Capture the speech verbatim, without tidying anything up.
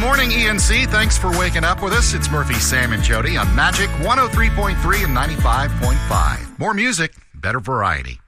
morning, E N C. Thanks for waking up with us. It's Murphy, Sam, and Jody on Magic one oh three point three and ninety-five point five. More music, better variety.